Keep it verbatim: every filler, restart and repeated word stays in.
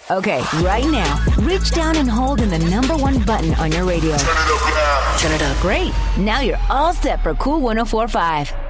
Okay, right now, reach down and hold in the number one button on your radio. Turn it up now. Turn it up. Great. Now you're all set for Cool one oh four point five.